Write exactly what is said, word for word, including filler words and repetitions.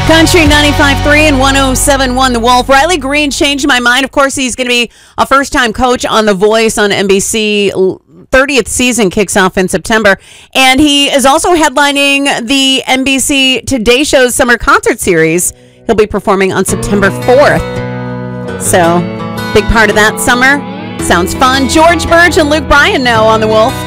Country ninety-five point three and one oh seven point one The Wolf. Riley Green changed my mind. Of course, he's going to be a first-time coach on The Voice on N B C. thirtieth season kicks off in September. And he is also headlining the N B C Today Show's summer concert series. He'll be performing on September fourth. So, big part of that summer. Sounds fun. George Birch and Luke Bryan now on The Wolf.